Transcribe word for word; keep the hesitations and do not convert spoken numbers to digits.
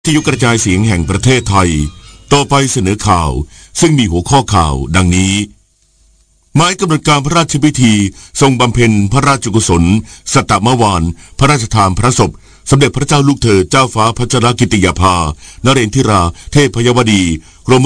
วิทยุกระจายเสียงแห่งประเทศไทยต่อไปเสนอข่าวซึ่งมีหัวข้อข่าวดังนี้หมายกำหนดการพระราชพิธีทรงบำเพ็ญพระราชกุศลสัตตมวาลพระราชทานพระศพสมเด็จพระเจ้าลูกเธอเจ้าฟ้าพัชรกิติยาภานเรนทิราเทพยวดีกรม